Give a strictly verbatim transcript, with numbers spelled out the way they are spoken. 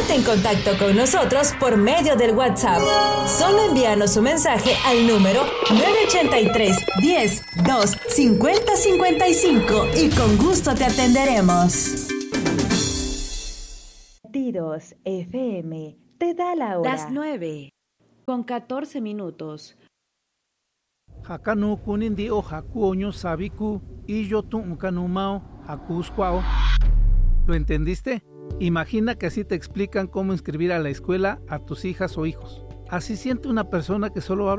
Ponte en contacto con nosotros por medio del WhatsApp. Solo envíanos un mensaje al número nueve ochenta y tres, diez, dos, cincuenta, cincuenta y cinco y con gusto te atenderemos. Tiros F M te da la hora. Las nueve con catorce minutos. Hakanu kunindi o hakuoño sabiku y yo tu kanumao hakuskwao. ¿Lo entendiste? Imagina que así te explican cómo inscribir a la escuela a tus hijas o hijos. Así siente una persona que solo habla